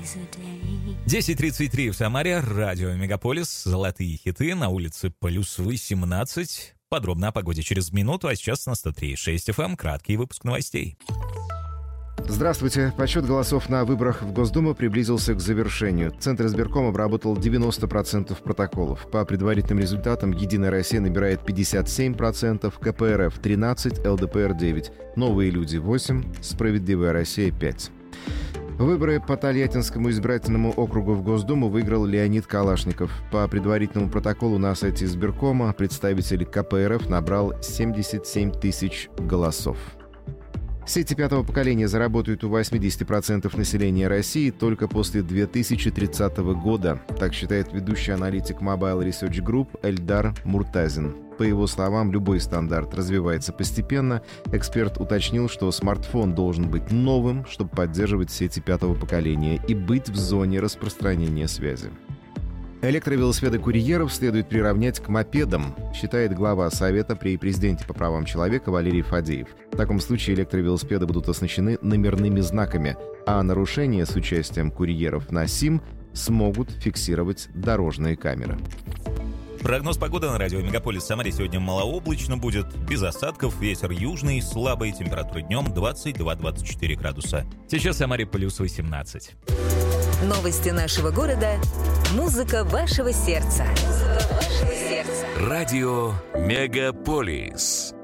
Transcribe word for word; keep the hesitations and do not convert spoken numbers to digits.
десять тридцать три в Самаре, радио Мегаполис, золотые хиты, на улице плюс восемнадцать. Подробно о погоде через минуту, а сейчас на сто три и шесть эф эм краткий выпуск новостей. Здравствуйте. Подсчет голосов на выборах в Госдуму приблизился к завершению. Центр избирком обработал девяносто процентов протоколов. По предварительным результатам «Единая Россия» набирает пятьдесят семь процентов, ка пэ эр эф – тринадцать процентов, эл дэ пэ эр – девять процентов, «Новые люди» – восемь процентов, «Справедливая Россия» – пять процентов. Выборы по Тольяттинскому избирательному округу в Госдуму выиграл Леонид Калашников. По предварительному протоколу на сайте избиркома представитель ка пэ эр эф набрал семьдесят семь тысяч голосов. Сети пятого поколения заработают у восемьдесят процентов населения России только после две тысячи тридцатого года, так считает ведущий аналитик Mobile Research Group Эльдар Муртазин. По его словам, любой стандарт развивается постепенно. Эксперт уточнил, что смартфон должен быть новым, чтобы поддерживать сети пятого поколения и быть в зоне распространения связи. Электровелосипеды курьеров следует приравнять к мопедам, считает глава Совета при президенте по правам человека Валерий Фадеев. В таком случае электровелосипеды будут оснащены номерными знаками, а нарушения с участием курьеров на СИМ смогут фиксировать дорожные камеры. Прогноз погоды на радио Мегаполис в Самаре сегодня малооблачно будет, без осадков, ветер южный, слабый, температура днем двадцать два - двадцать четыре градуса. Сейчас в Самаре плюс восемнадцать. Новости нашего города, музыка вашего сердца. Музыка вашего сердца. Радио Мегаполис.